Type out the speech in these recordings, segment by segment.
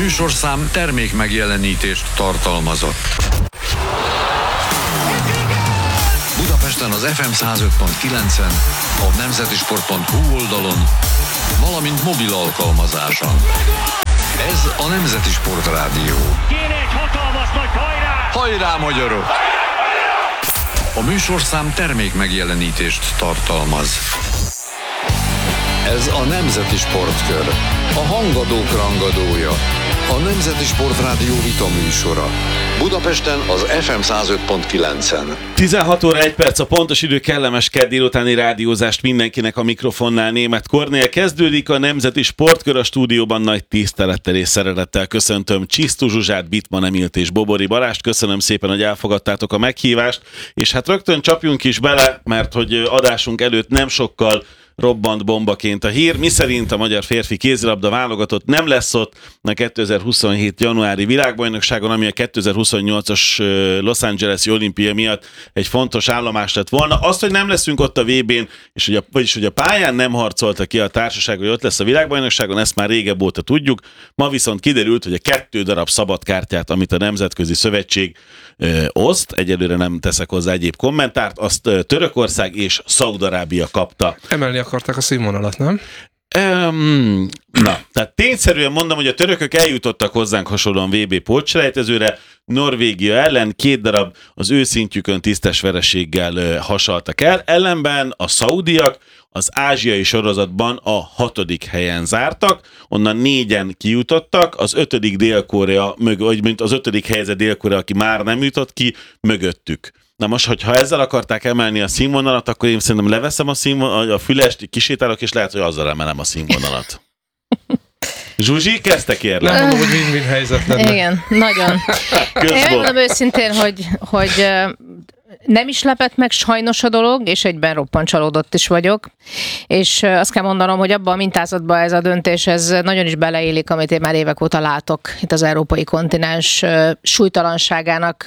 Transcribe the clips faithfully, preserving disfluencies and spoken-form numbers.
műsorszám termék megjelenítést tartalmazott. Budapesten az ef em száz öt pont kilencen, a nemzetisport pont hu oldalon, valamint mobil alkalmazáson. Ez a Nemzeti Sport Rádió. Kéne egy hatalmas nagy hajrá! Hajrá, magyarok! A műsorszám termék megjelenítést tartalmaz. Ez a Nemzeti Sportkör, a hangadók rangadója, a Nemzeti Sport Rádió vita műsora. Budapesten az ef em száz öt pont kilencen. tizenhat óra egy perc a pontos idő, kellemes kedd délutáni rádiózást mindenkinek a mikrofonnál. Németh Kornél kezdődik a Nemzeti Sportkör, a stúdióban nagy tisztelettel és szeretettel köszöntöm Csisztu Zsuzsát, Bittmann Emilt és Bobori Balást. Köszönöm szépen, hogy elfogadtátok a meghívást, és hát rögtön csapjunk is bele, mert hogy adásunk előtt nem sokkal robbant bombaként a hír, miszerint a magyar férfi kézilabda válogatott nem lesz ott a kétezer-huszonhét januári világbajnokságon, ami a kétezer-huszonnyolcas Los Angeles-i olimpia miatt egy fontos állomás lett volna. Azt, hogy nem leszünk ott a vé bén, és hogy a, vagyis hogy a pályán nem harcolta ki a társaság, hogy ott lesz a világbajnokságon, ezt már régebb óta tudjuk. Ma viszont kiderült, hogy a kettő darab szabadkártyát, amit a Nemzetközi Szövetség ö, oszt, egyelőre nem teszek hozzá egyéb kommentárt, azt ö, Törökország és Szaúd-Arábia kapta. Emelni akarták a színvonalat, nem? Um, na, tehát tényszerűen mondom, hogy a törökök eljutottak hozzánk hasonlóan vé bé pótselejtezőre, Norvégia ellen két darab az ő szintjükön tisztes vereséggel uh, hasaltak el, ellenben a szaudiak az ázsiai sorozatban a hatodik helyen zártak, onnan négyen kijutottak, az ötödik Dél-Korea, mög, vagy mint az ötödik helyzet Dél-Korea, aki már nem jutott ki, mögöttük. Na most, hogyha ezzel akarták emelni a színvonalat, akkor én szerintem leveszem a, színvonal, a fülest, kisétálok, és lehet, hogy azzal emelem a színvonalat. Zsuzsi, kezdte kérlek. Nem mondom, hogy win-win helyzet lenne. Igen, nagyon. Én megmondom őszintén, hogy, hogy nem is lepett meg sajnos a dolog, és egyben roppant csalódott is vagyok. És azt kell mondanom, hogy abban a mintázatban ez a döntés, ez nagyon is beleélik, amit én már évek óta látok itt az európai kontinens súlytalanságának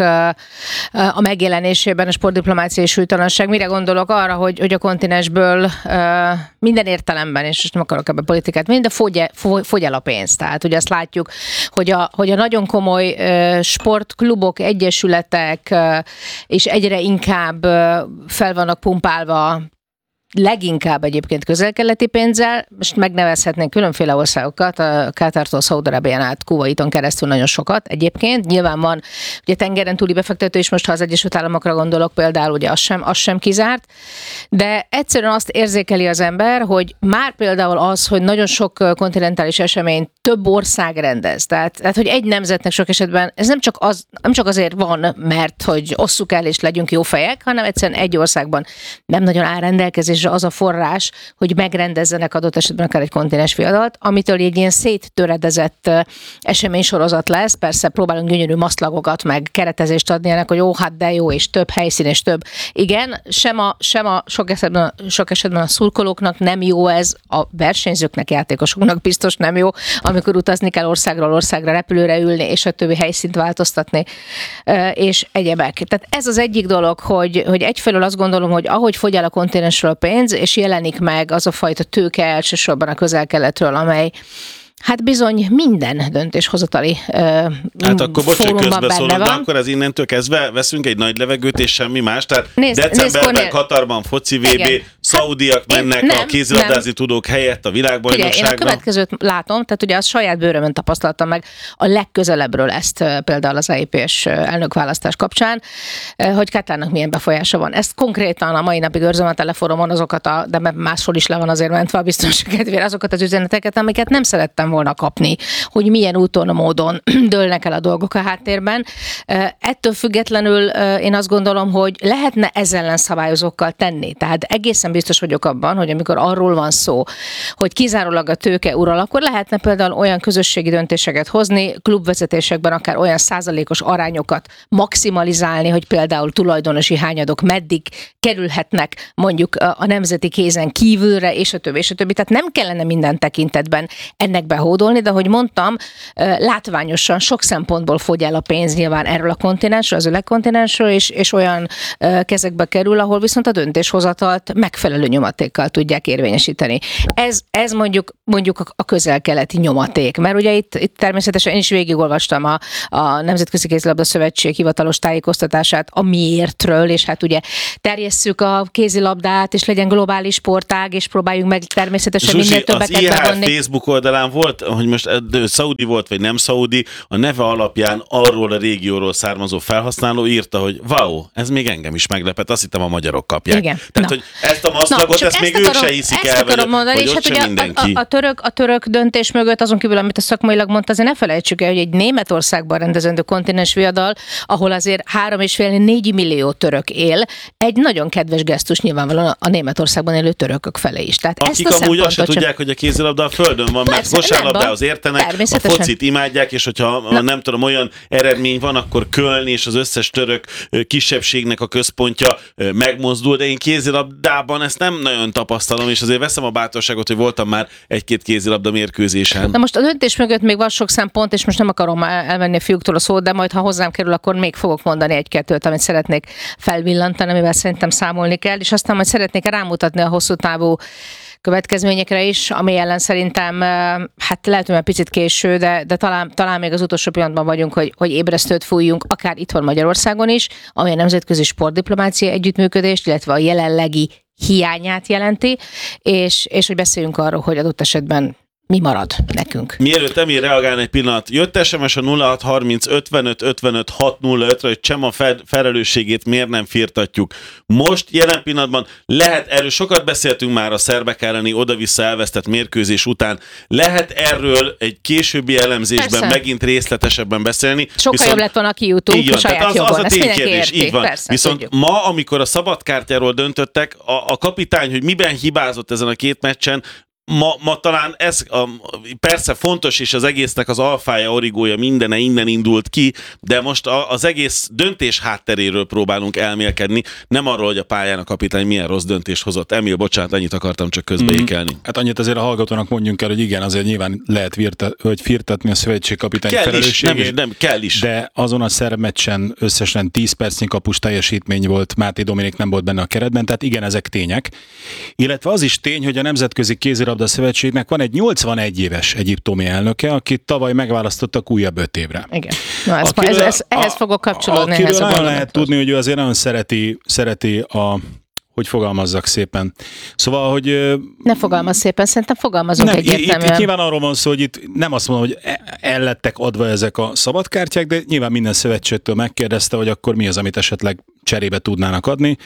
a megjelenésében, a sportdiplomáciai súlytalanság. Mire gondolok? Arra, hogy, hogy a kontinensből minden értelemben, és most nem akarok ebbe politikát menni, de fogy, fogy el a pénz. Tehát ugye azt látjuk, hogy a, hogy a nagyon komoly sportklubok, egyesületek és egyre inkább fel vannak pumpálva, leginkább egyébként közel-keleti pénzzel, most megnevezhetnénk különféle országokat, a Kátártól Szaúd-Arábián át Kuvaiton keresztül nagyon sokat egyébként. Nyilván van ugye tengeren túli befektető is, most ha az Egyesült Államokra gondolok például, ugye az sem, az sem kizárt, de egyszerűen azt érzékeli az ember, hogy már például az, hogy nagyon sok kontinentális eseményt több ország rendez, tehát, tehát hogy egy nemzetnek sok esetben ez nem csak, az, nem csak azért van, mert hogy osszuk el és legyünk jó fejek, hanem egyszerűen egy országban nem nagyon áll rendelkezésre az a forrás, hogy megrendezzenek adott esetben akár egy kontinens viadalt, amitől egy ilyen széttöredezett eseménysorozat lesz. Persze próbálunk gyönyörű maszlagokat, meg keretezést adni ennek, hogy jó, hát de jó, és több helyszín, és több. Igen, sem a, sem a sok, esetben, sok esetben a szurkolóknak nem jó ez, a versenyzőknek, játékosoknak biztos nem jó, amikor utazni kell országról országra, repülőre ülni, és a többi helyszínt változtatni, és egyebek. Tehát ez az egyik dolog, hogy, hogy egyfelől azt gondolom, hogy ahogy fogy el a kontinensről pénz, és jelenik meg az a fajta tőke elsősorban a közel-keletről, amely hát bizony minden döntéshozatali uh, hát akkor fórumban benne van. Akkor ez innentől kezdve veszünk egy nagy levegőt és semmi más. Tehát nézd, decemberben nézd, Katarban foci vé bé, szaudiak hát, mennek nem, a kézilabdázni tudók helyett a világbajnokságra. Ugye, én a következőt látom, tehát ugye azt saját bőrömön tapasztaltam meg a legközelebbről ezt például az é pé es elnökválasztás kapcsán, hogy Katárnak milyen befolyása van. Ezt konkrétan a mai napig őrzöm a telefonomon azokat, a, de máshol is le van azért mentve a biztonság kedvére, azokat az üzeneteket, amiket nem szerettem volna kapni, hogy milyen úton, módon dőlnek el a dolgok a háttérben. Ettől függetlenül én azt gondolom, hogy lehetne ezzel ellen szabályozókkal tenni. Tehát egészen biztos vagyok abban, hogy amikor arról van szó, hogy kizárólag a tőke ural, akkor lehetne például olyan közösségi döntéseket hozni, klubvezetésekben akár olyan százalékos arányokat maximalizálni, hogy például tulajdonosi hányadok meddig kerülhetnek mondjuk a nemzeti kézen kívülre, és a többi, és a többi. Tehát nem kellene minden tekintetben ennek behódolni, de ahogy mondtam, látványosan sok szempontból fogy el a pénz nyilván erről a kontinensről, az öregkontinensről, és, és olyan kezekbe kerül, ahol viszont a döntéshozatalt megfelelő nyomatékkal tudják érvényesíteni. Ez, ez mondjuk, mondjuk a közel-keleti nyomaték, mert ugye itt, itt természetesen én is végigolvastam a, a Nemzetközi Kézilabda Szövetség hivatalos tájékoztatását a miértről, és hát ugye terjesszük a kézilabdát, és legyen globális sportág, és próbáljuk meg természetesen Zsuzsi, minél többeket az i há bevonni. Facebook oldalán volt, hogy most szaudi volt, vagy nem szaudi, a neve alapján arról a régióról származó felhasználó írta, hogy wow, ez még engem is meglepett, azt hittem a magyarok kapják. Igen. Tehát, Na. hogy ezt a maszlagot, Na, ezt még akarom, ők se hiszik ezt el, vagy, mondani, vagy és ott hát sem ugye mindenki. a, a, a, török, a török döntés mögött azon kívül, amit a szakmailag mondta, azért ne felejtsük el, hogy egy Németországban rendezendő kontinens viadal, ahol azért három és fél négy millió török él, egy nagyon kedves gesztus nyilvánvalóan a Németországban élő törökök felé is. Tehát Akik ezt a amúgy azt se szempontot tudják, hogy a kézilabda a földön van, mert Persze, kosárlabdához értenek, a focit imádják, és hogyha Na. nem tudom, olyan eredmény van, akkor Köln és az összes török kisebbségnek a központja megmozdul, de én kézilabdában ezt nem nagyon tapasztalom, és azért veszem a bátorságot, hogy voltam már egy-két kézilabda mérkőzésen. Na most a döntés mögött még van sok szempont, és most nem akarom elvenni a fiúktól a szót, de majd ha hozzám kerül, akkor még fogok mondani egy-kettőt, amit szeretnék felvillantani, amivel szerintem számolni kell, és aztán majd szeretnék rámutatni a hosszú távú következményekre is, ami ellen szerintem, hát lehet, hogy már picit késő, de, de talán, talán még az utolsó pillanatban vagyunk, hogy, hogy ébresztőt fújjunk, akár itthon Magyarországon is, ami a nemzetközi sportdiplomácia együttműködést, illetve a jelenlegi hiányát jelenti, és, és hogy beszéljünk arról, hogy adott esetben mi marad nekünk. Mielőtt Emil reagálna egy pillanat, jött es em es a nulla hat harminc ötvenöt ötvenöt hat nulla ötre, hogy Csema felelősségét miért nem firtatjuk. Most, jelen pillanatban lehet erről, sokat beszéltünk már a szerbek elleni oda-vissza elvesztett mérkőzés után, lehet erről egy későbbi elemzésben Persze. megint részletesebben beszélni. Sokkal Viszont, jobb lett volna, aki jutunk, így van, saját tehát az, jogon. az a Ezt mindenki ténykérdés, érti. így van. Persze, Viszont tudjuk. ma, amikor a szabadkártyáról döntöttek, a, a kapitány, hogy miben hibázott ezen a két meccsen, Ma, ma talán ez a, persze fontos, és az egésznek az alfája, origója, mindene innen indult ki, de most a, az egész döntés hátteréről próbálunk elmélkedni, nem arról, hogy a pályán a kapitány milyen rossz döntést hozott. Emil, bocsánat, ennyit akartam csak közbeékelni. Mm. Hát annyit azért a hallgatónak mondjunk el, hogy igen, azért nyilván lehet virte, hogy firtatni a szövetségkapitány kell felelősségét. Is, nem, is, nem, kell is. De azon a szerb meccsen összesen tíz percnyi kapus teljesítmény volt, Máté Dominik nem volt benne a keretben, tehát igen, ezek tények. Illetve az is tény, hogy a Nemzetközi Kézilabda Szövetségnek van egy nyolcvanegy éves egyiptomi elnöke, akit tavaly megválasztottak újabb öt évre. Igen. Na, ez, Akiről, ez, ez, ehhez fogok kapcsolódni. Akiről ehhez a nagyon lehet gondolathoz. tudni, hogy ő azért nagyon szereti, szereti a, hogy fogalmazzak szépen. Szóval, hogy... Ne fogalmaz szépen, szerintem fogalmazunk nem, itt, egyértelműen. itt nyilván arról van szó, hogy itt nem azt mondom, hogy el lettek adva ezek a szabadkártyák, de nyilván minden szövetségtől megkérdezte, hogy akkor mi az, amit esetleg cserébe tudnának adni.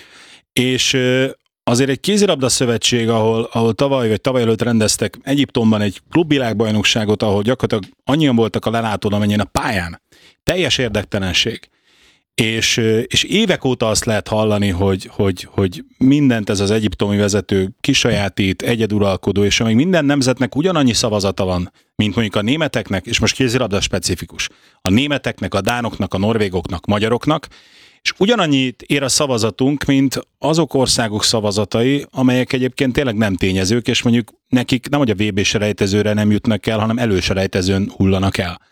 És azért egy kézilabda szövetség, ahol, ahol tavaly vagy tavaly előtt rendeztek Egyiptomban egy klubvilágbajnokságot, ahol gyakorlatilag annyian voltak a lelátón, amennyien a pályán. Teljes érdektelenség. És, és évek óta azt lehet hallani, hogy, hogy, hogy mindent ez az egyiptomi vezető kisajátít, egyeduralkodó, és amíg minden nemzetnek ugyanannyi szavazata van, mint mondjuk a németeknek, és most kézilabda specifikus, a németeknek, a dánoknak, a norvégoknak, magyaroknak, és ugyanannyit ér a szavazatunk, mint azok országok szavazatai, amelyek egyébként tényleg nem tényezők, és mondjuk nekik nem, hogy a vé bé-selejtezőre nem jutnak el, hanem előselejtezőn hullanak el.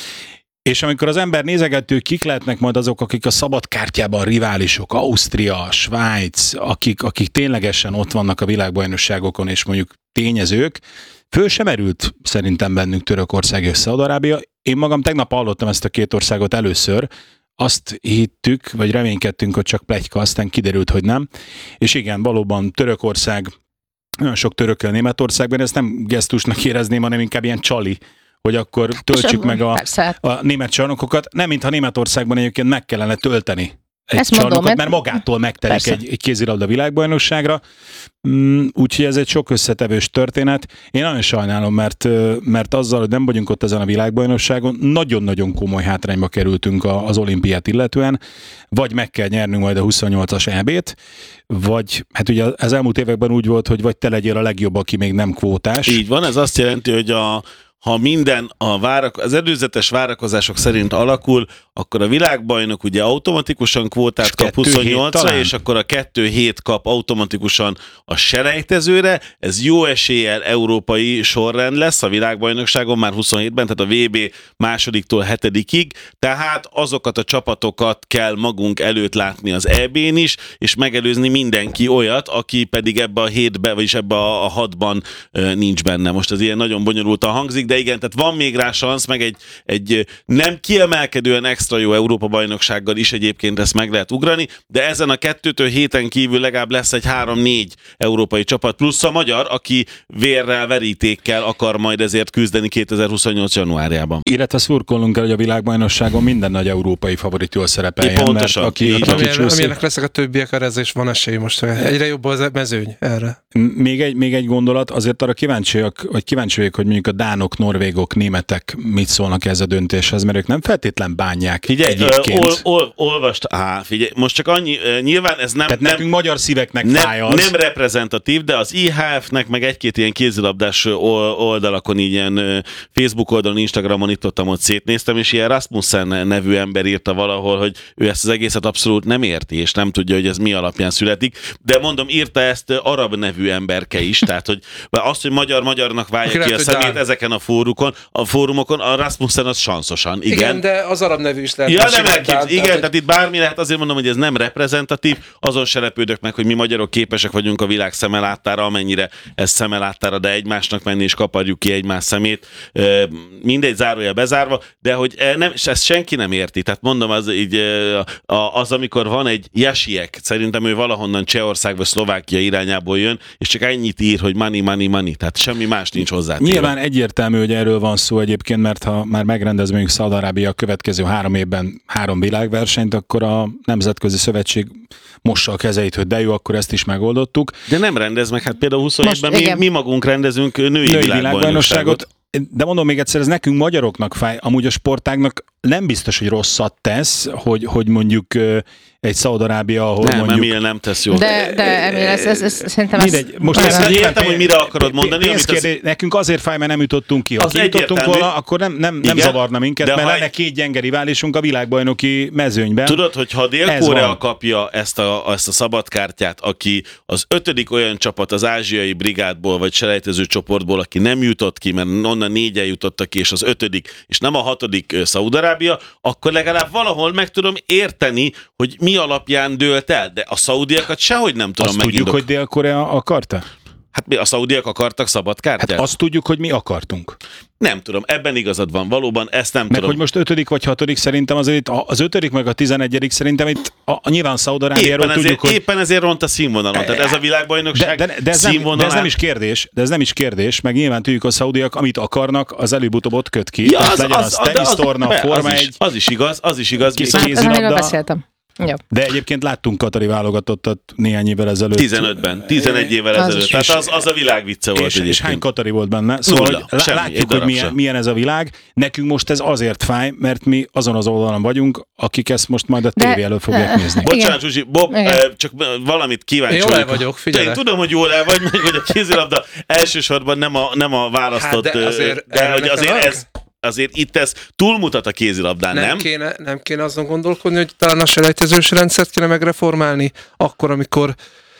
És amikor az ember nézegető, kik lehetnek majd azok, akik a szabadkártyában riválisok, Ausztria, Svájc, akik, akik ténylegesen ott vannak a világbajnokságokon, és mondjuk tényezők, föl sem merült szerintem bennünk Törökország és Szaúd-Arábia. Én magam tegnap hallottam ezt a két országot először, azt hittük, vagy reménykedtünk, hogy csak pletyka, aztán kiderült, hogy nem. És igen, valóban Törökország, nagyon sok törökkel Németországban, ezt nem gesztusnak érezném, hanem inkább ilyen csali, hogy akkor töltsük meg a, a német csarnokokat. Nem, mintha Németországban egyébként meg kellene tölteni egy Ezt csarnokot, mondom, mert magától megtelik egy, egy kézilabda világbajnokságra. Mm, úgyhogy ez egy sok összetevős történet. Én nagyon sajnálom, mert, mert azzal, hogy nem vagyunk ott ezen a világbajnokságon, nagyon-nagyon komoly hátrányba kerültünk az olimpiát illetően, vagy meg kell nyernünk majd a huszonnyolcas é bét, vagy hát ugye az elmúlt években úgy volt, hogy vagy te legyél a legjobb, aki még nem kvótás. Így van, ez azt jelenti, hogy a ha minden a várak, az előzetes várakozások szerint alakul, akkor a világbajnok ugye automatikusan kvótát kap huszonnyolcra, és akkor a kettő hét kap automatikusan a selejtezőre. Ez jó eséllyel európai sorrend lesz a világbajnokságon már huszonhétben, tehát a vé bé másodiktól hetedikig, tehát azokat a csapatokat kell magunk előtt látni az é bén is, és megelőzni mindenki olyat, aki pedig ebbe a hétbe, vagyis ebbe a hatban nincs benne. Most ez ilyen nagyon bonyolultan hangzik, de igen, tehát van még rá szansz, meg egy, egy nem kiemelkedően extra jó Európa-bajnoksággal is egyébként ezt meg lehet ugrani, de ezen a kettőtől héten kívül legalább lesz egy három-négy európai csapat, plusz a magyar, aki vérrel, verítékkel akar majd ezért küzdeni kétezer-huszonnyolc januárjában. Illetve szurkolunk el, hogy a világbajnokságon minden nagy európai favorit jól szerepeljen. Pontosan. Mert aki, Így aki Amilyen, csúszik, amilyenek leszek a többiek, arra ez is van esély most. Egyre jobb az mezőny erre. Még egy, még egy gondolat, azért arra kíváncsiak, vagy kíváncsi vagyok, hogy mondjuk a dánok, norvégok, németek mit szólnak ez a döntéshez, mert ők nem feltétlen bánják. Figyelj, egyébként. ol, ol, olvast, á, figyelj, most csak annyi, nyilván ez nem... Tehát nem nekünk magyar szíveknek nem, fáj az. nem reprezentatív, de az i há ef-nek meg egy-két ilyen kézilabdás oldalakon, így ilyen Facebook oldalon, Instagramon itt ott, ott szétnéztem, és ilyen Rasmussen nevű ember írta valahol, hogy ő ezt az egészet abszolút nem érti, és nem tudja, hogy ez mi alapján születik. De mondom, írta ezt arab nevű emberke is, tehát hogy azt, hogy magyar-magyarnak válja ki a szemét ezeken a fórumokon, a fórumokon, a Rasmussen az sanszosan, igen. Igen, de az arab nevű is lehet. Ja, nem elképz, dán, igen, tehát, tehát itt bármi lehet, azért mondom, hogy ez nem reprezentatív, azon se lepődök meg, hogy mi magyarok képesek vagyunk a világ szemelátára, amennyire ez szemelátára, de egymásnak menni és kaparjuk ki egymás szemét, mindegy, zárója bezárva, de hogy nem, ezt senki nem érti, tehát mondom, az, így, az amikor van egy Jasiek, szerintem ő valahonnan Csehország vagy Szlovákia irányából jön, és csak ennyit ír, hogy money, money, money, tehát semmi más nincs hozzá. Nyilván egyértelmű, hogy erről van szó egyébként, mert ha már megrendez mondjuk Szaúd-Arábia a következő három évben három világversenyt, akkor a Nemzetközi Szövetség mossa a kezeit, hogy de jó, akkor ezt is megoldottuk. De nem rendez meg, hát például huszonhétben mi, mi magunk rendezünk női, női világbajnokságot. világbajnokságot. De mondom még egyszer, ez nekünk magyaroknak fáj, amúgy a sportágnak nem biztos, hogy rosszat tesz, hogy, hogy mondjuk egy Szaúd-Arábia, ahol nem, mondjuk... Nem, nem tesz jól. De, de Emil, ez, ez, ez, szerintem ez... Mindegy, most ezt ezt értem, hogy mire akarod mondani. Amit az... Nekünk azért fáj, mert nem jutottunk ki. Ha kijutottunk volna, akkor nem, nem, nem zavarna minket, mert lenne egy... két gyenge riválisunk a világbajnoki mezőnyben. Tudod, hogy ha Dél-Korea kapja ezt a, ezt a szabadkártyát, aki az ötödik olyan csapat az ázsiai brigádból, vagy selejtező csoportból, aki nem jutott ki, mert onnan négyen jutottak ki, és az ötödik, és nem a hatodik Szaúd-Arábia, akkor legalább valahol meg tudom érteni, hogy mi alapján dőlt el, de a szaudiakat sehogy nem tudom megindok. Azt tudjuk, hogy Dél-Korea akarta? Hát mi, a szaudiak akartak szabad kártyát? Hát azt tudjuk, hogy mi akartunk. Nem tudom, ebben igazad van, valóban ezt nem meg tudom. Hogy most ötödik vagy hatodik szerintem azért, az ötödik meg a tizenegyedik szerintem itt a, a nyilván Szaúd-Arábiáról tudjuk, ezért, hogy... Éppen ezért ront a színvonalon, tehát ez a világbajnokság de, de, de, ez nem, de ez nem is kérdés, de ez nem is kérdés, meg nyilván tudjuk a szaudiak, amit akarnak, az előbb-utóbb ott köt ki. Ja, az, legyen az, az tenisztorna, az, Forma az, is, egy, az is igaz, az is igaz. Kézilabda. beszéltem. Ja. De egyébként láttunk katari válogatottat néhány évvel ezelőtt. tizenötben, tizenegy évvel az ezelőtt. Tehát az, az a világ vicce volt és, egyébként. és hány katari volt benne? Szóval Nulla, hogy semmi, látjuk, hogy milyen, milyen ez a világ. Nekünk most ez azért fáj, mert mi azon az oldalon vagyunk, akik ezt most majd a tévé előtt fogják nézni. Bocsánat, Zsuzsi, Bob, igen. csak valamit kíváncsi vagyok. Jól el vagyok, figyelj. Én tudom, hogy jól el vagy, meg hogy a kézilabda elsősorban nem a, nem a választott... Hát de azért, de hogy azért ez... Azért itt ez túlmutat a kézilabdán, nem? Nem kéne, nem kéne azon gondolkodni, hogy talán a selejtezős rendszert kéne megreformálni, akkor, amikor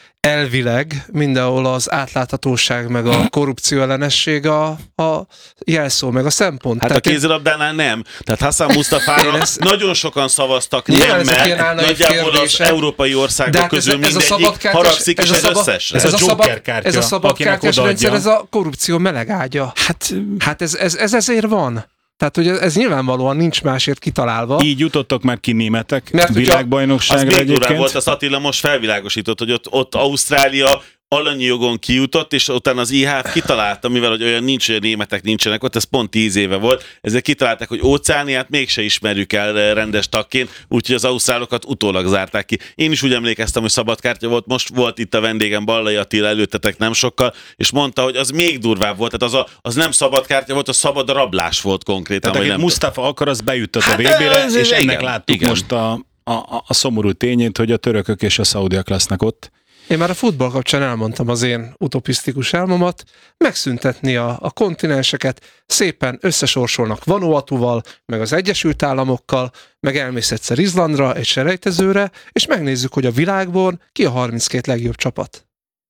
elvileg mindenhol az átláthatóság, meg a korrupció ellenesség a, a jelszó, meg a szempont. Hát Tehát a kézilabdánál nem. Tehát Hassan Mustafára ezt... nagyon sokan szavaztak Nyilván nemmel, nagyjából az európai országok hát közül ez, ez mindegyik haragszik ez is az összesre. Ez, ez a Joker-kártya, ez a szabadkártyás rendszer, ez a korrupció melegágya. Hát, hát ez, ez, ez ezért van. Tehát, hogy ez nyilvánvalóan nincs másért kitalálva. Így jutottak már ki németek mert világbajnokságra az egyébként. Az volt, az Attila most felvilágosított, hogy ott, ott Ausztrália alanyi jogon kijutott, és utána az i há ef kitalálta, mivel hogy olyan nincs, olyan németek nincsenek ott, ez pont tíz éve volt, ezért kitalálták, hogy Óceániát mégse ismerjük el rendes tagként, úgyhogy az ausztrálokat utólag zárták ki. Én is úgy emlékeztem, hogy szabadkártya volt, most volt itt a vendégem Ballai Attila előttetek nem sokkal, és mondta, hogy az még durvább volt, tehát az, a, az nem szabadkártya volt, az szabad rablás volt konkrétan. Tehát akit Mustafa akar, az bejuttat hát a vé bére, és igen, ennek láttuk igen. most a, a, a szomorú tényét, hogy a törökök és a szaudiak lesznek ott. Én már a futball kapcsán elmondtam az én utopisztikus álmomat, megszüntetni a, a kontinenseket, szépen összesorsolnak Vanuatuval, meg az Egyesült Államokkal, meg elmész egyszer Izlandra, egy selejtezőre, és megnézzük, hogy a világban ki a harminckét legjobb csapat.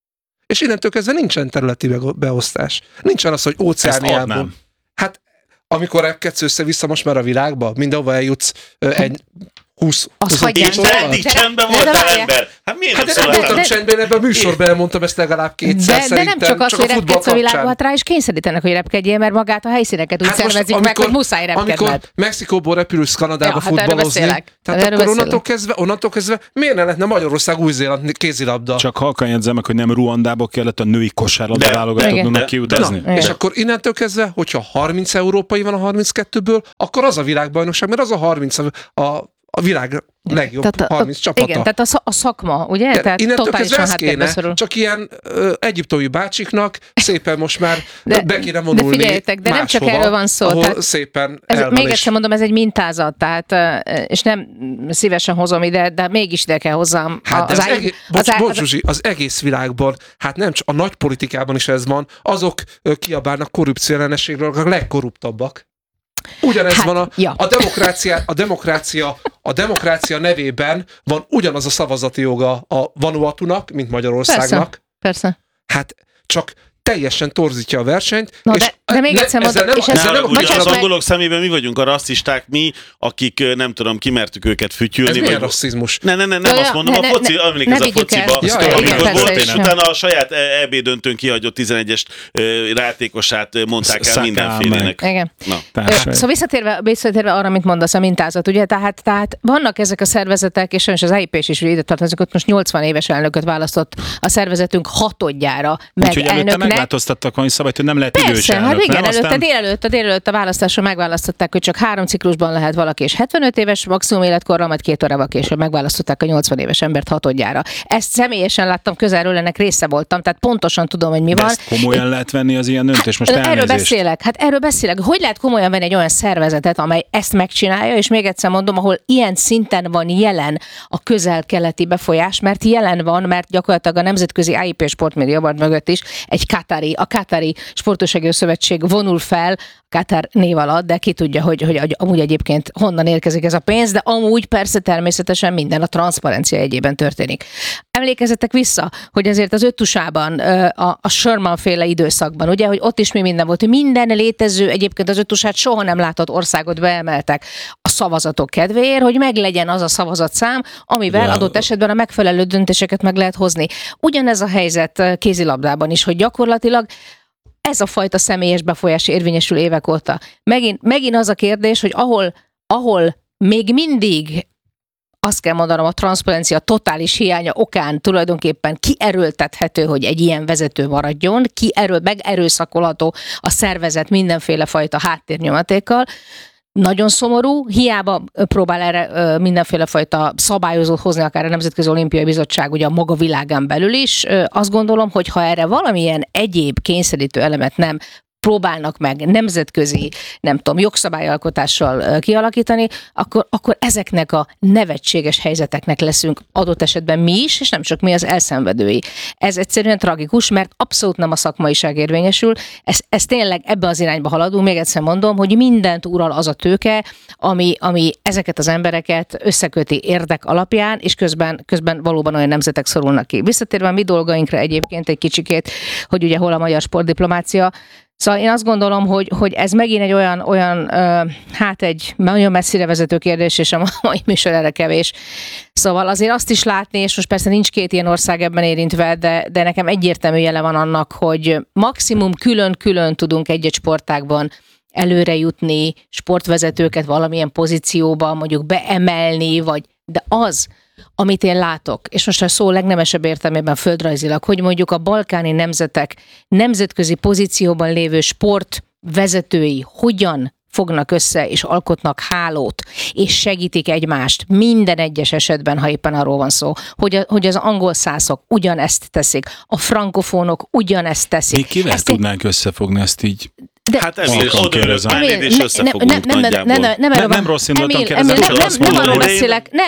És innentől kezdve nincsen területi beosztás. Nincsen az, hogy óceániából. Hát, amikor repkedsz össze-vissza most már a világba, mindenhova eljutsz egy húsz Az hagyján. És te eddig csendben voltál, ember. Hát miért Hát nem de nem szóltál? voltam csendben, ebben a műsorban elmondtam ezt legalább kétszer De, de nem csak az, hogy repkedsz a világba, hát rá is kényszerítenek, hogy repkedjél, mert magát a helyszíneket úgy hát szervezik meg, hogy muszáj repkedned. Amikor Mexikóból repülsz Kanadába ja, futballozni, hát tehát erről akkor beszélek. onnantól kezdve, onnantól kezdve miért ne lehetne Magyarország, Új-Zéland kézilabda? Csak halkan jegyzem meg, hogy nem Ruandából kellett a női kosárlabda válogatottnak kiutazni. Na, és akkor innentől kezdve, hogyha harminc európai van a harminckettőből, akkor az a világbajnokság, mert az a harminc a, a a világ legjobb tehát a, harminc csapata. Igen, tehát a, szak, a szakma, ugye? De tehát innentől totálisan kezdve ez kéne, háttérbe csak ilyen ö, egyiptomi bácsiknak szépen most már de, be kéne vonulni de figyeljetek, de nem csak máshova, erről van szó. ahol Tehát szépen ez, el van, még és- egyszer mondom, ez egy mintázat, tehát, és nem szívesen hozom ide, de mégis ide kell hozzám. Hát de az az, ágy- egész, az bocs, ágy- bocs, Zsuzsi, az egész világban, hát nem csak a nagy politikában is ez van, azok ö, kiabálnak korrupció ellenességről, a legkorruptabbak. Ugyanez Hát, van a, ja. a demokrácia, a demokrácia, a demokrácia nevében van ugyanaz a szavazati joga a Vanuatunak, mint Magyarországnak. Persze. Hát csak teljesen torzítja a versenyt. Na, és de- de még egyszer ezzel mondom, nem, és ez- ezzel nem, Ugye Bocsáss az meg- angolok szemében mi vagyunk a rasszisták, mi, akik ö, nem tudom, kimertük őket ez fütyülni. milyen vagy... rasszizmus? Ne, ne, ne, nem Ja, azt mondom, ne, a ne, foci, ne, emlékezz ne a vigyük el. fociba, Ja, ja, amikor igen, volt, persze, és is. utána a saját é bé döntőn kihagyott tizenegyes ö, játékosát ö, mondták el Szakál mindenfélének. Igen. Na. Társai. Szóval visszatérve, visszatérve arra, amit mondasz, a mintázat, ugye, tehát, tehát vannak ezek a szervezetek, és sajnos az á i pé is ugye ide tartozik, ott most nyolcvan éves elnököt választott a szervezetünk hatodjára meg Úgyhogy előtte elnöknek. megváltoztattak valami szabályt, hogy nem lehet idős Persze, elnök, hát igen, nem? előtte, Aztán... délelőtt, a délelőtt a választáson megválasztották, hogy csak három ciklusban lehet valaki, és hetvenöt éves maximum életkorra, majd két órával később megválasztották a nyolcvan éves embert hatodjára. Ezt személyesen láttam közelről, ennek része voltam, tehát pontosan tudom, hogy mi De van. ezt komolyan lehet venni az ilyen döntés? Most Erről elnézést. beszélek, hát erről beszélek. Hogy lehet komolyan venni egy olyan szervezetet, amely ezt megcsinálja, és még egyszer mondom, ahol ilyen szinten van jelen a közel-keleti befolyás, mert jelen van, mert gyakorlatilag a Nemzetközi á i pé Sportmédia Award mögött is egy Katari, a Katari Sportújságíró Szövetség vonul fel, Katar név alatt, de ki tudja, hogy, hogy amúgy egyébként honnan érkezik ez a pénz, de amúgy persze természetesen minden a transzparencia egyében történik. Emlékezzetek vissza, hogy azért az ötusában, a, a Sherman féle időszakban, ugye, hogy ott is mi minden volt, hogy minden létező, egyébként az ötusát soha nem látott országot beemeltek a szavazatok kedvéért, hogy meglegyen az a szavazatszám, amivel Ja. adott esetben a megfelelő döntéseket meg lehet hozni. Ugyanez a helyzet kézilabdában is, hogy gyakorlatilag ez a fajta személyes befolyás érvényesül évek óta. Megint, megint az a kérdés, hogy ahol, ahol még mindig azt kell mondanom, a transzparencia totális hiánya okán tulajdonképpen kierőltethető, hogy egy ilyen vezető maradjon, kierő, megerőszakolható a szervezet mindenféle fajta háttérnyomatékkal. Nagyon szomorú, hiába próbál erre mindenféle fajta szabályozót hozni, akár a Nemzetközi Olimpiai Bizottság ugye a maga világán belül is. Azt gondolom, hogy ha erre valamilyen egyéb kényszerítő elemet nem próbálnak meg nemzetközi, nem tudom, jogszabályalkotással kialakítani, akkor, akkor ezeknek a nevetséges helyzeteknek leszünk adott esetben mi is, és nem csak mi az elszenvedői. Ez egyszerűen tragikus, mert abszolút nem a szakmaiság érvényesül. Ez, ez tényleg ebbe az irányba haladunk. Még egyszer mondom, hogy mindent ural az a tőke, ami, ami ezeket az embereket összeköti érdek alapján, és közben, közben valóban olyan nemzetek szorulnak ki. Visszatérve a mi dolgainkra egyébként egy kicsikét, hogy ugye hol a magyar sportdiplomácia. Szóval én azt gondolom, hogy, hogy ez megint egy olyan, olyan ö, hát egy nagyon messzire vezető kérdés, és a mai műsor erre kevés. Szóval azért azt is látni, és most persze nincs két ilyen ország ebben érintve, de, de nekem egyértelmű jele van annak, hogy maximum külön-külön tudunk egy-egy sportágban előre jutni, sportvezetőket valamilyen pozícióba mondjuk beemelni, vagy de az, amit én látok, és most a szó legnemesebb értelmében földrajzilag, hogy mondjuk a balkáni nemzetek nemzetközi pozícióban lévő sportvezetői hogyan fognak össze és alkotnak hálót, és segítik egymást minden egyes esetben, ha éppen arról van szó, hogy, a, hogy az angol szászok ugyanezt teszik, a frankofónok ugyanezt teszik. Mi kivel Ezt tudnánk összefogni ezt így? De, Hát Emil, Halkan oda kérdezem. majd Emil, és ne- összefogunk ne- nem, nem, nagyjából. nem, nem, nem, Nem- erről nem van- rossz indulattal Emil, kérdezem, Emil, csak nem, azt nem, nem mondom, arról hogy én- beszélek, nem,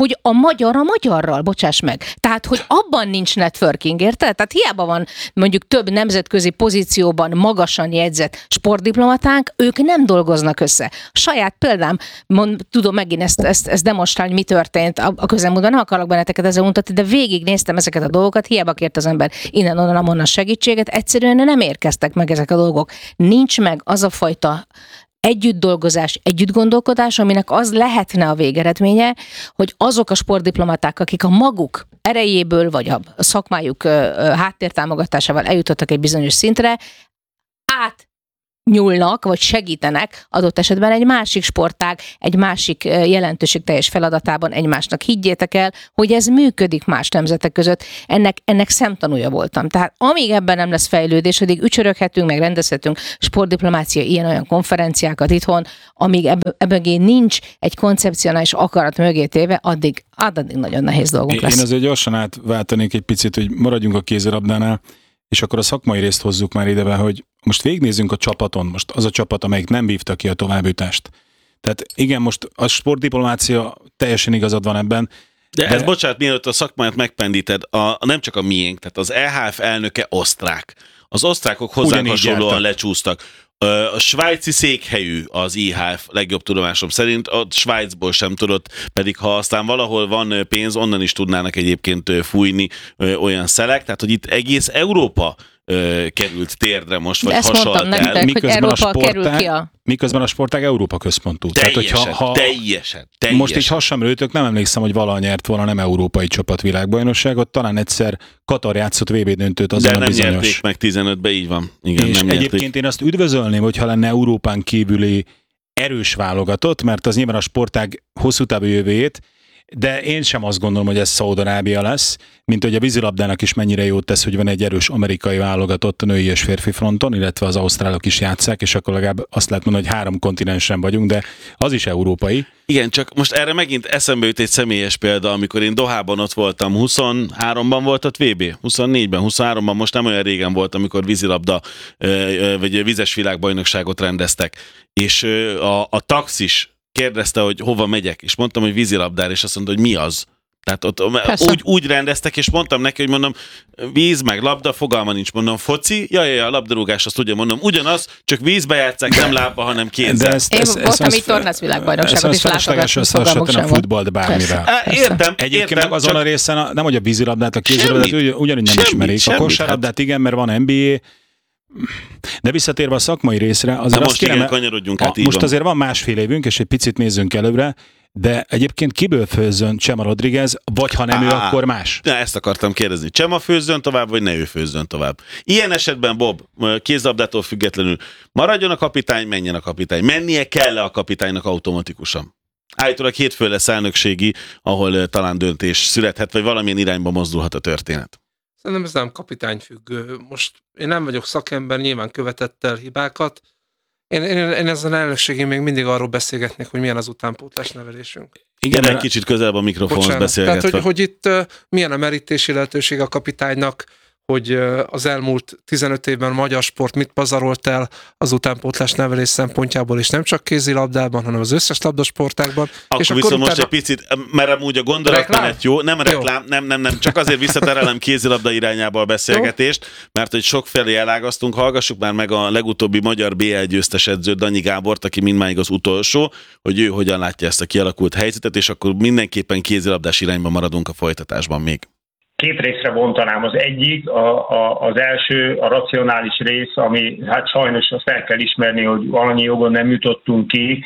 hogy a magyar a magyarral, bocsáss meg. Tehát, hogy abban nincs networking, érted? Tehát hiába van mondjuk több nemzetközi pozícióban magasan jegyzett sportdiplomatánk, ők nem dolgoznak össze. A saját példám, mond, tudom megint ezt, ezt, ezt demonstrálni, mi történt a, a közelmúltban, nem akarok benneteket ezzel mutatni, de végignéztem ezeket a dolgokat, hiába kért az ember innen, onnan, amonnan segítséget, egyszerűen nem érkeztek meg ezek a dolgok. Nincs meg az a fajta együtt dolgozás, együtt gondolkodás, aminek az lehetne a végeredménye, hogy azok a sportdiplomaták, akik a maguk erejéből, vagy a szakmájuk háttértámogatásával eljutottak egy bizonyos szintre, át nyúlnak, vagy segítenek adott esetben egy másik sportág, egy másik jelentőségteljes feladatában egymásnak. Higgyétek el, hogy ez működik más nemzetek között. Ennek, ennek szemtanúja voltam. Tehát amíg ebben nem lesz fejlődés, addig ücsöröghetünk, meg rendezhetünk sportdiplomácia ilyen-olyan konferenciákat itthon, amíg ebből nincs egy koncepcionális akarat mögé téve, addig, addig nagyon nehéz dolgunk lesz. Én azért gyorsan átváltanék egy picit, hogy maradjunk a kézilabdánál, és akkor a szakmai részt hozzuk már ide be, hogy most végignézzünk a csapaton, most az a csapat, amelyik nem vívta ki a továbbjutást. Tehát igen, most a sportdiplomácia teljesen igazad van ebben. De, de ez, bocsánat, mielőtt a szakmát megpendíted, a, nem csak a miénk, tehát az E H F elnöke osztrák. Az osztrákok hozzánk hasonlóan lecsúsztak. A svájci székhelyű az I H F, legjobb tudomásom szerint, a Svájcból sem tudott, pedig ha aztán valahol van pénz, onnan is tudnának egyébként fújni olyan szelek, tehát hogy itt egész Európa ö, került térdre most, vagy hasonlott nektek, el. Miközben a, sportág, a... miközben a sportág Európa központú. Teljesen, Tehát, hogyha, ha teljesen, teljesen. Most így hasonlőtök, nem emlékszem, hogy valaha nyert volna nem európai csapat világbajnokságot, talán egyszer Katar játszott vé bé döntőt azon de a bizonyos. De nem nyerték meg tizenötbe, így van. Igen, és nem egyébként nyerték. én azt üdvözölném, hogyha lenne Európán kívüli erős válogatott, mert az nyilván a sportág hosszú távú jövőjét, de én sem azt gondolom, hogy ez Szaúd-Arábia lesz, mint hogy a vízilabdának is mennyire jót tesz, hogy van egy erős amerikai válogatott a női és férfi fronton, illetve az ausztrálok is játsszák, és akkor legalább azt lehet mondani, hogy három kontinensen vagyunk, de az is európai. Igen, csak most erre megint eszembe jut egy személyes példa, amikor én Dohában ott voltam, huszonháromban volt ott vé bé, huszonnégyben, huszonháromban, most nem olyan régen volt, amikor vízilabda, vagy vízes világbajnokságot rendeztek, és a, a taxis kérdezte, hogy hova megyek, és mondtam, hogy vízilabdára, és azt mondta, hogy mi az? Tehát ott úgy, úgy rendeztek, és mondtam neki, hogy mondom, víz meg labda, fogalma nincs, mondom, foci, jaj, jaj, a labdarúgás, azt ugye mondom, ugyanaz, csak vízbe játsszák, nem lábba, hanem kézzel. Ezt, ezt, Én voltam itt tornászvilágbajnokságot is látogatni, fogalmuk sem a futballt bármivel. Értem, Egyébként értem, meg azon csak... a részen, nem hogy a vízilabdát, a kézilabdát ugyanígy nem semmit, ismerik. Semmit, a kosárlabdát igen, mert van en bé á. De visszatérve a szakmai részre, azért most azt kérem, igen, kanyarodjunk át, így most van. azért van másfél évünk, és egy picit nézzünk előbbre, de egyébként kiből főzzön Csema Rodriguez, vagy ha nem Á, ő, akkor más? Na, ezt akartam kérdezni. Csema főzzön tovább, vagy ne ő főzzön tovább? Ilyen esetben, Bob, kézlabdától függetlenül maradjon a kapitány, menjen a kapitány. Mennie kell a kapitánynak automatikusan? Állítólag hétfőn lesz elnökségi, ahol talán döntés születhet, vagy valamilyen irányba mozdulhat a történet. Szerintem ez nem kapitányfüggő. Most én nem vagyok szakember, nyilván követett el hibákat. Én, én, én ezen elnökségén még mindig arról beszélgetnék, hogy milyen az utánpótlás nevelésünk. Igen, egy kicsit közelebb a mikrofonhoz beszélgetve. Tehát, hogy, hogy itt uh, milyen a merítési lehetőség a kapitánynak, hogy uh, az elmúlt tizenöt évben a magyar sport mit pazarolt el az utánpótlás nevelés szempontjából, és nem csak kézilabdában, hanem az összes labdasportágban. Akkor és viszont akkor most utána... egy picit, mert amúgy a gondolatmenet jó, nem reklám, nem, nem, nem, csak azért visszaterelem kézilabda irányába a beszélgetést, mert hogy sokfelé elágaztunk, hallgassuk már meg a legutóbbi magyar bé el győztes edző Danyi Gábort, aki mindmáig az utolsó, hogy ő hogyan látja ezt a kialakult helyzetet, és akkor mindenképpen kézilabdás irányba maradunk a folytatásban még. Két részre bontanám. Az egyik, a, a, az első, a racionális rész, ami hát sajnos azt el kell ismerni, hogy valamennyi jogon nem jutottunk ki,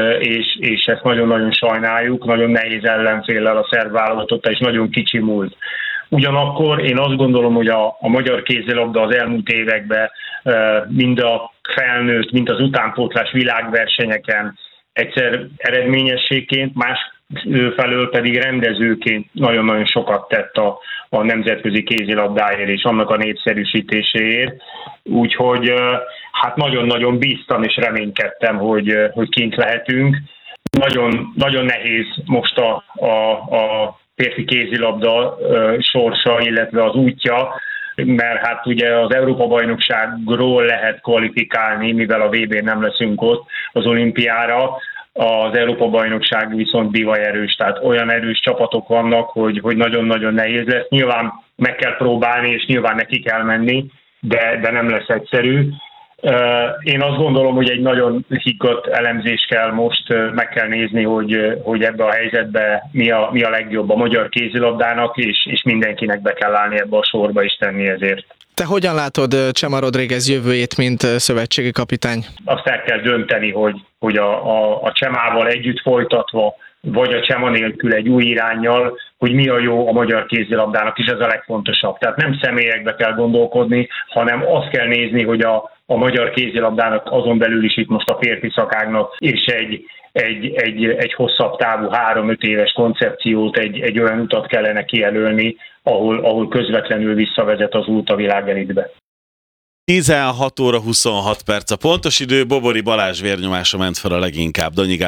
és, és ezt nagyon-nagyon sajnáljuk, nagyon nehéz ellenféllel a szerb válogatotttal, és nagyon kicsi múlt. Ugyanakkor én azt gondolom, hogy a, a magyar kézilabda az elmúlt években mind a felnőtt, mind az utánpótlás világversenyeken egyszer eredményességként, más felől pedig rendezőként nagyon-nagyon sokat tett a, a nemzetközi kézilabdáért és annak a népszerűsítéséért. Úgyhogy hát nagyon-nagyon bíztam és reménykedtem, hogy, hogy kint lehetünk. Nagyon, nagyon nehéz most a, a, a férfi kézilabda sorsa, illetve az útja, mert hát ugye az Európa-bajnokságról lehet kvalifikálni, mivel a vé bén nem leszünk ott az olimpiára. az Európa-bajnokság viszont bivaj erős, tehát olyan erős csapatok vannak, hogy, hogy nagyon-nagyon nehéz lesz. Nyilván meg kell próbálni, és nyilván neki kell menni, de, de nem lesz egyszerű. Én azt gondolom, hogy egy nagyon higgadt elemzés kell most, meg kell nézni, hogy, hogy ebbe a helyzetbe mi a, mi a legjobb a magyar kézilabdának, és, és mindenkinek be kell állni ebbe a sorba is tenni ezért. Te hogyan látod Chema Rodriguez jövőjét, mint szövetségi kapitány? Azt el kell dönteni, hogy, hogy a, a, a Chemával együtt folytatva, vagy a Chema nélkül egy új iránnyal, hogy mi a jó a magyar kézilabdának, és ez a legfontosabb. Tehát nem személyekbe kell gondolkodni, hanem azt kell nézni, hogy a, a magyar kézilabdának azon belül is itt most a férfi szakágnak, és egy, egy, egy, egy hosszabb távú három-öt éves koncepciót, egy, egy olyan utat kellene kijelölni, ahol, ahol közvetlenül visszavezet az út a világelitbe. tizenhat óra huszonhat perc a pontos idő, Bobori Balázs vérnyomása ment fel a leginkább. Donyi